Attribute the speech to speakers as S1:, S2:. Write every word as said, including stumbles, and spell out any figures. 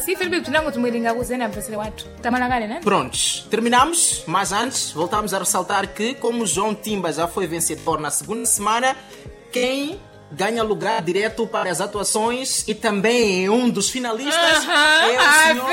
S1: basi filme tunango tumuiringa kuzena mpesele watu tamana kale né?
S2: Prontos, terminamos, mas antes voltamos a ressaltar que como João Timba já foi vencedor na segunda semana, quem ganha lugar direto para as atuações e também um dos finalistas
S1: uh-huh.
S2: é o
S1: Ai,
S2: senhor